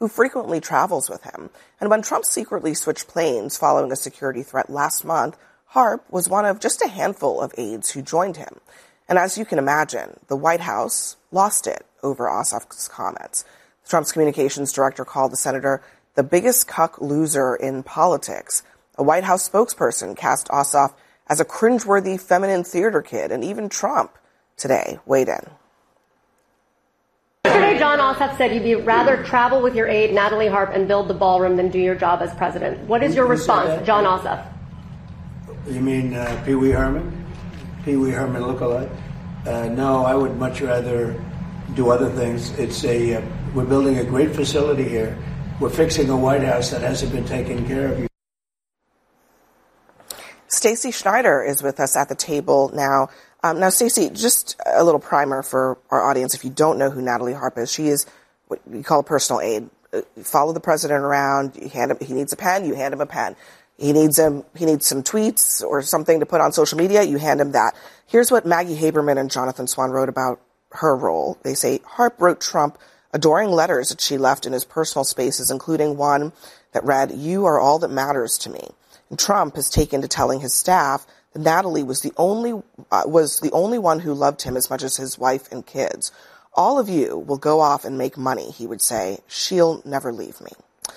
who frequently travels with him. And when Trump secretly switched planes following a security threat last month, Harp was one of just a handful of aides who joined him. And as you can imagine, the White House lost it over Ossoff's comments. Trump's communications director called the senator the biggest cuck loser in politics. A White House spokesperson cast Ossoff as a cringeworthy feminine theater kid, and even Trump today weighed in. Yesterday, Jon Ossoff said you'd rather travel with your aide, Natalie Harp, and build the ballroom than do your job as president. What is your response, Jon Ossoff? You mean Pee Wee Herman? Pee Wee Herman lookalike? No, I would much rather do other things. We're building a great facility here. We're fixing a White House that hasn't been taken care of. Stacey Schneider is with us at the table now. Now, Stacey, just a little primer for our audience. If you don't know who Natalie Harp is, she is what you call a personal aide. You follow the president around. You hand him. He needs a pen. You hand him a pen. He needs some tweets or something to put on social media. You hand him that. Here's what Maggie Haberman and Jonathan Swan wrote about her role. They say Harp wrote Trump adoring letters that she left in his personal spaces, including one that read, "You are all that matters to me." And Trump has taken to telling his staff that Natalie was the only one who loved him as much as his wife and kids. All of you will go off and make money, he would say. She'll never leave me.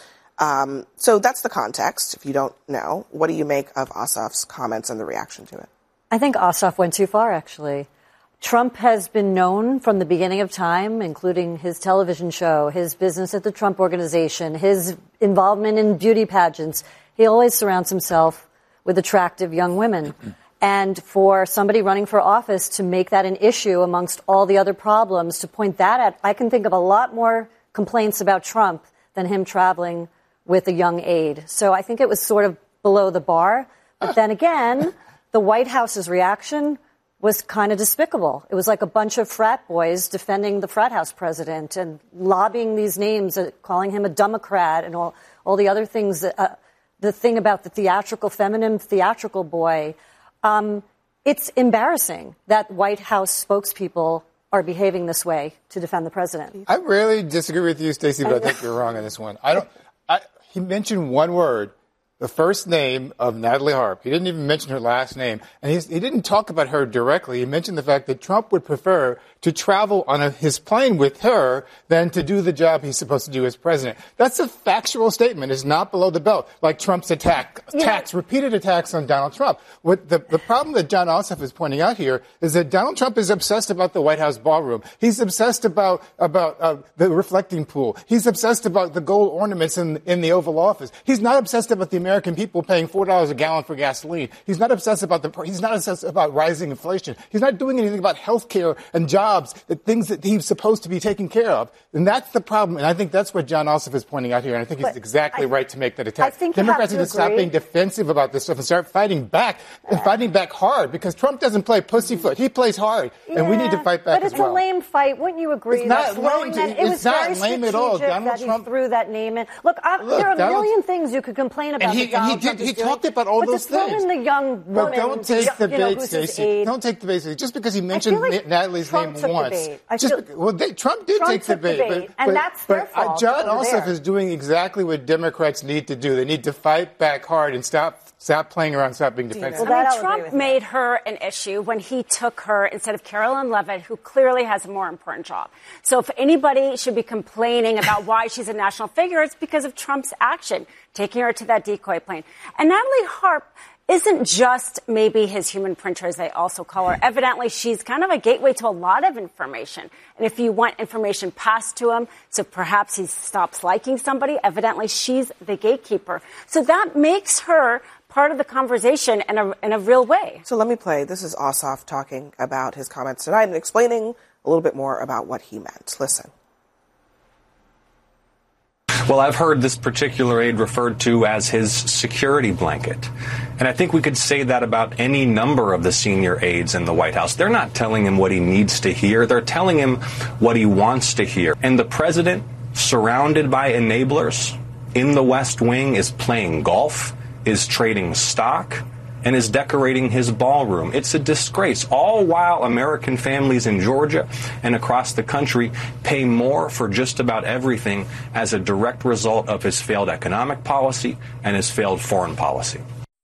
So that's the context. If you don't know, what do you make of Ossoff's comments and the reaction to it? I think Ossoff went too far, actually. Trump has been known from the beginning of time, including his television show, his business at the Trump Organization, his involvement in beauty pageants. He always surrounds himself with attractive young women. And for somebody running for office to make that an issue amongst all the other problems, to point that at, I can think of a lot more complaints about Trump than him traveling with a young aide. So I think it was sort of below the bar. But then again, the White House's reaction was kind of despicable. It was like a bunch of frat boys defending the frat house president and lobbying these names, calling him a Democrat and all the other things. The thing about the feminine theatrical boy. It's embarrassing that White House spokespeople are behaving this way to defend the president. I really disagree with you, Stacey, but I think you're wrong on this one. He mentioned one word, the first name of Natalie Harp. He didn't even mention her last name. And he didn't talk about her directly. He mentioned the fact that Trump would prefer to travel on his plane with her than to do the job he's supposed to do as president. That's a factual statement. It's not below the belt, like Trump's repeated attacks on Donald Trump. What the problem that Jon Ossoff is pointing out here is that Donald Trump is obsessed about the White House ballroom. He's obsessed about the reflecting pool. He's obsessed about the gold ornaments in the Oval Office. He's not obsessed about the American people paying $4 a gallon for gasoline. He's not obsessed about rising inflation. He's not doing anything about health care and jobs, the things that he's supposed to be taking care of. And that's the problem. And I think that's what Jon Ossoff is pointing out here. And I think he's exactly right to make that attack. Democrats need to stop being defensive about this stuff and start fighting back and fighting back hard, because Trump doesn't play pussyfoot. He plays hard. And we need to fight back as well. But it's a lame fight. Wouldn't you agree? It's not lame. It's not lame at all. Donald Trump threw that name in. Look, there are a million things you could complain about. He talked about all those things. But the young woman, don't take the bait, Stacey. Don't take the bait. Just because he mentioned Natalie's name once. Trump did take the bait. And that's their fault. Jon Ossoff is doing exactly what Democrats need to do. They need to fight back hard and stop playing around, stop being defensive. Trump made her an issue when he took her instead of Carolyn Levitt, who clearly has a more important job. So if anybody should be complaining about why she's a national figure, it's because of Trump's action, taking her to that decoy plane. And Natalie Harp isn't just maybe his human printer, as they also call her. Evidently, she's kind of a gateway to a lot of information. And if you want information passed to him, so perhaps he stops liking somebody, evidently she's the gatekeeper. So that makes her part of the conversation in a real way. So let me play. This is Ossoff talking about his comments tonight and explaining a little bit more about what he meant. Listen. Well, I've heard this particular aide referred to as his security blanket. And I think we could say that about any number of the senior aides in the White House. They're not telling him what he needs to hear. They're telling him what he wants to hear. And the president, surrounded by enablers in the West Wing, is playing golf, is trading stock, and is decorating his ballroom. It's a disgrace, all while American families in Georgia and across the country pay more for just about everything as a direct result of his failed economic policy and his failed foreign policy.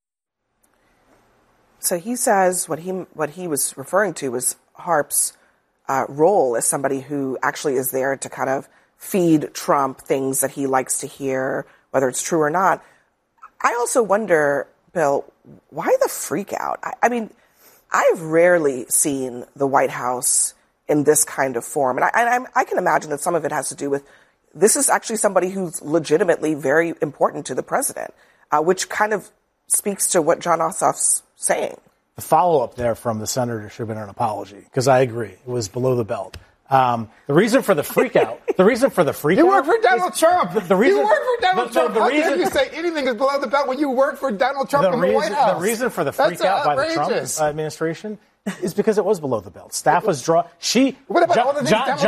So he says what he was referring to was Harp's role as somebody who actually is there to kind of feed Trump things that he likes to hear, whether it's true or not. I also wonder, Bill, why the freak out? I mean, I've rarely seen the White House in this kind of form. And I can imagine that some of it has to do with this is actually somebody who's legitimately very important to the president, which kind of speaks to what Jon Ossoff's saying. The follow-up there from the senator should have been an apology, because I agree. It was below the belt. The reason for the freak out, You work for Donald Trump. The reason, you work for Donald Trump. The How reason, can you say anything is below the belt when you work for Donald Trump in the White House? The reason for the freak out by the Trump administration is because it was below the belt. Staff was drawn. What about all the things Donald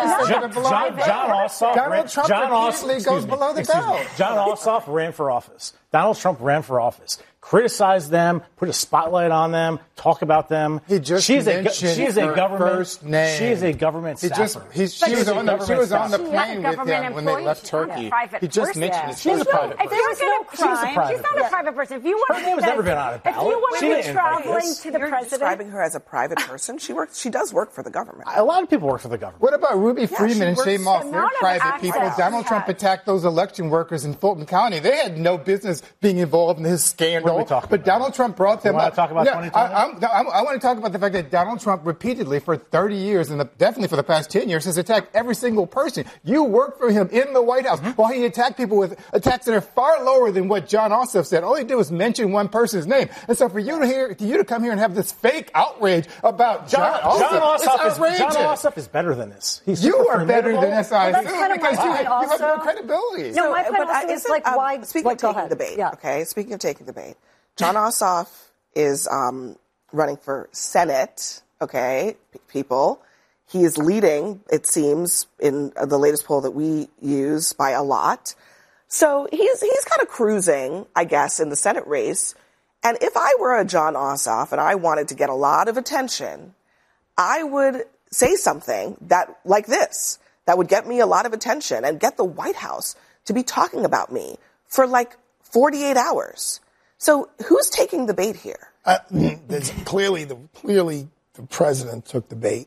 Trump repeatedly goes below the belt. John Ossoff ran for office. Donald Trump ran for office. Criticized them, put a spotlight on them, talk about them. He just mentioned her first name. She is a government staffer. She was on the plane with him when they left Turkey. He just mentioned it. She's a private person. If you're going to crime, she's not a private person. If you want her name has never been on a ballot. If you want to be traveling to the You're president, describing her as a private person. She does work for the government. A lot of people work for the government. What about Ruby Freeman and Shay Moss? They're private people. Donald Trump attacked those election workers in Fulton County. They had no business being involved in his scandal. But Donald Trump brought them up. Talk about 2020? I want to talk about the fact that Donald Trump repeatedly for 30 years and definitely for the past 10 years has attacked every single person. You work for him in the White House while he attacked people with attacks that are far lower than what Jon Ossoff said. All he did was mention one person's name. And so for you to come here and have this fake outrage about Jon Ossoff is better than this. You are better than this, I that's kind of because my you point have no also. credibility. No, my point also is like why. Speaking of taking the bait, okay. Speaking of taking the bait, Jon Ossoff is running for Senate. Okay, people. He is leading, it seems, in the latest poll that we use by a lot. So he's kind of cruising, I guess, in the Senate race. And if I were a Jon Ossoff and I wanted to get a lot of attention, I would say something like this that would get me a lot of attention and get the White House to be talking about me for like 48 hours. So who's taking the bait here? Clearly, the president took the bait.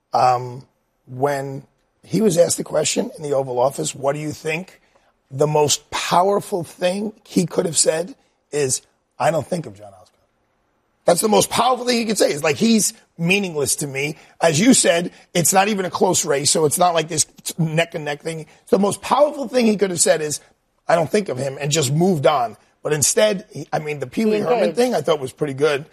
When he was asked the question in the Oval Office, what do you think? The most powerful thing he could have said is, I don't think of Jon Ossoff. That's the most powerful thing he could say. It's like, he's meaningless to me. As you said, it's not even a close race, so it's not like this neck and neck thing. So the most powerful thing he could have said is, I don't think of him, and just moved on. But instead, the Pee Wee Herman thing I thought was pretty good.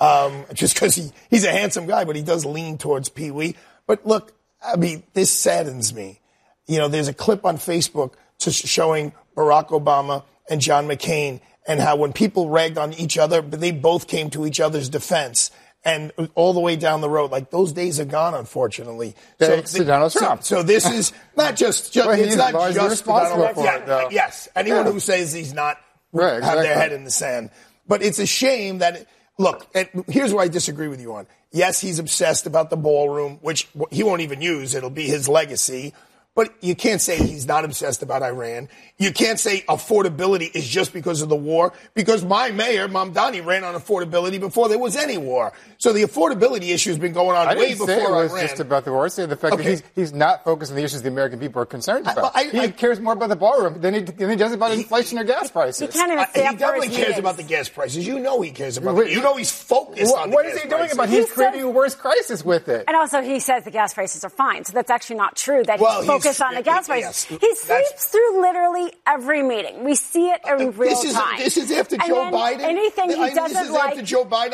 Just because he's a handsome guy, but he does lean towards Pee Wee. But look, this saddens me. There's a clip on Facebook showing Barack Obama and John McCain, and how when people ragged on each other, but they both came to each other's defense. And all the way down the road, like, those days are gone, unfortunately. Thanks to Donald Trump. So this is not just well, it's not just responsible Donald for it, though. Yes, anyone who says he's not have their head in the sand. But it's a shame that, look, here's what I disagree with you on. Yes, he's obsessed about the ballroom, which he won't even use. It'll be his legacy. But you can't say he's not obsessed about Iran. You can't say affordability is just because of the war, because my mayor, Mamdani, ran on affordability before there was any war. So the affordability issue has been going on way before Iran. I didn't say it was just about the war. I said the fact that he's not focused on the issues the American people are concerned about. He cares more about the ballroom than he does about inflation or gas prices. He can't even he definitely cares about the gas prices. He cares about it. He's focused on the gas prices. What is he doing about it? He's creating a worse crisis with it. And also, he says the gas prices are fine. So that's actually not true that he's focused on the gas prices. Yes, he sleeps through literally every meeting. We see it in real time. This is after Joe Biden. Anything he doesn't like. After Joe Biden.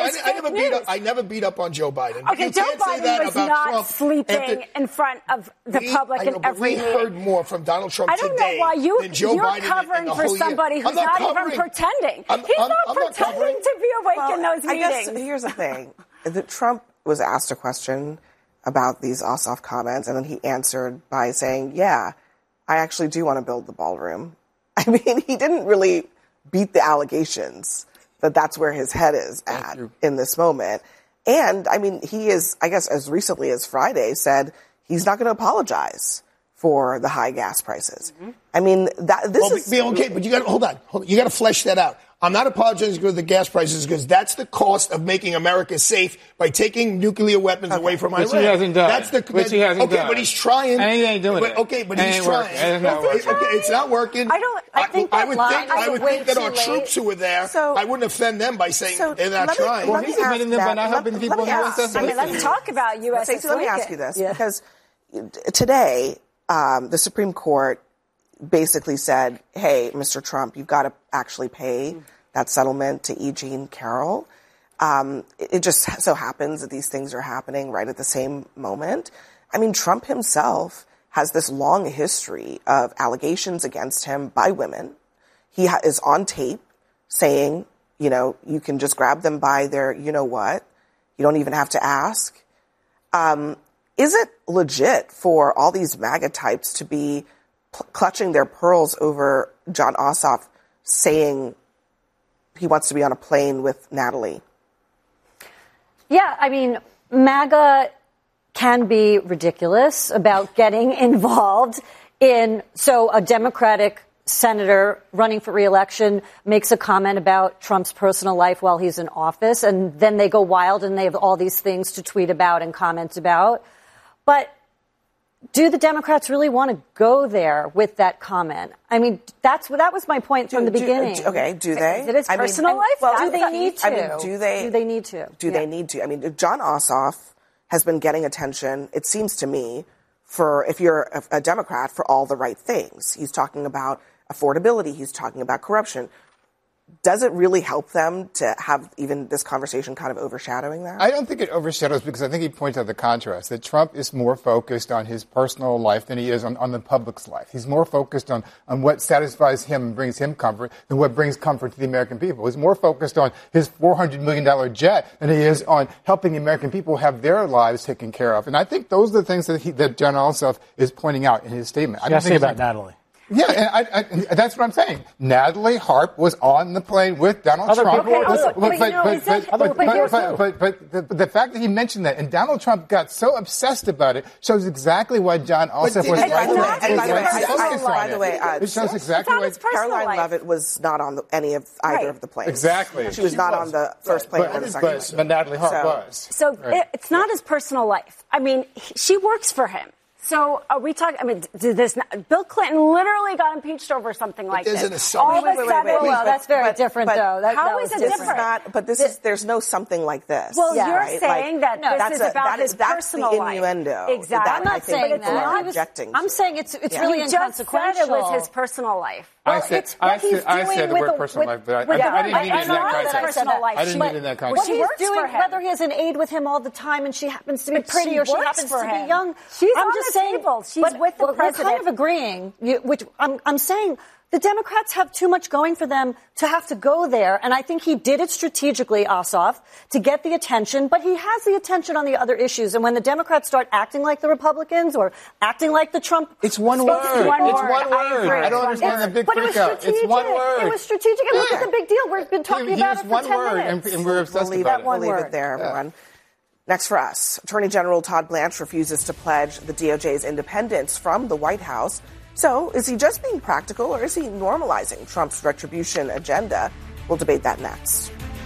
I never beat up on Joe Biden. Okay, Joe Biden was not sleeping in front of the public in every meeting. We heard more from Donald Trump today. I don't know why you're Biden covering for somebody who's not even pretending. He's not pretending to be awake in those meetings. I guess here's the thing. Trump was asked a question about these Ossoff comments, and then he answered by saying, yeah, I actually do want to build the ballroom. I mean, he didn't really beat the allegations that that's where his head is at in this moment. And, I mean, he is, I guess, as recently as Friday said he's not going to apologize for the high gas prices. Mm-hmm. I mean, this is... Okay, but you got to, hold on. You got to flesh that out. I'm not apologizing for the gas prices because that's the cost of making America safe by taking nuclear weapons away from Iran. Which he hasn't done. Which he hasn't done. Okay, but he's trying. And he ain't doing it. Okay, but he's trying. It's not working. I think I would think that our late. troops who were there, I wouldn't offend them by saying they're not trying. Well, he's admitting them by not helping the people in the USS. I mean, let's talk about USS Stacey, let me ask you this. Yeah. Because today, the Supreme Court basically said, hey, Mr. Trump, you've got to actually pay that settlement to E. Jean Carroll. It just so happens that these things are happening right at the same moment. I mean, Trump himself has this long history of allegations against him by women. He is on tape saying, you know, you can just grab them by their, you know what, you don't even have to ask. Is it legit for all these MAGA types to be clutching their pearls over Jon Ossoff saying he wants to be on a plane with Natalie? Yeah, I mean, MAGA can be ridiculous about getting involved in, so a Democratic senator running for re-election makes a comment about Trump's personal life while he's in office, and then they go wild and they have all these things to tweet about and comment about. But do the Democrats really want to go there with that comment? I mean, that was my point from the beginning. Do they? Is it his personal life? Well, do they need to? I mean, do they need to? Do they need to? I mean, Jon Ossoff has been getting attention, it seems to me, for, if you're a Democrat, for all the right things. He's talking about affordability. He's talking about corruption. Does it really help them to have even this conversation kind of overshadowing that? I don't think it overshadows because I think he points out the contrast, that Trump is more focused on his personal life than he is on the public's life. He's more focused on what satisfies him and brings him comfort than what brings comfort to the American people. He's more focused on his $400 million jet than he is on helping the American people have their lives taken care of. And I think those are the things that Jon Ossoff is pointing out in his statement. I don't think about Natalie. Yeah, and that's what I'm saying. Natalie Harp was on the plane with Donald Trump. But the fact that he mentioned that, and Donald Trump got so obsessed about it, shows exactly why John Ossoff was By the way, it shows exactly why Caroline Leavitt was not on either of the planes. Exactly. She was not on the first plane or the second plane. But Natalie Harp was. So it's not his personal life. I mean, she works for him. So are we talking? I mean, Bill Clinton literally got impeached over something like this. All of a sudden, well, that's very different, though. How is it different? But there's no something like this. Well, you're saying that this is about his personal life. That's the innuendo. Exactly. I'm not saying that. I'm saying it's really inconsequential. You just said it was his personal life. I said the word personal life, but I didn't mean it in that context. I didn't mean it in that context. What he's doing, whether he has an aide with him all the time and she happens to be pretty or she happens to be young. She's on the table. She's with the president. We're kind of agreeing, which I'm saying the Democrats have too much going for them to have to go there. And I think he did it strategically, Ossoff, to get the attention. But he has the attention on the other issues. And when the Democrats start acting like the Republicans or acting like the Trump... It's one word. It's one word. I don't understand the big freak out. It's one word. It was strategic. And look at the big deal. We've been talking about it for 10 minutes. And we're obsessed about it. We'll leave it there, everyone. Next for us, Attorney General Todd Blanche refuses to pledge the DOJ's independence from the White House. So, is he just being practical or is he normalizing Trump's retribution agenda? We'll debate that next.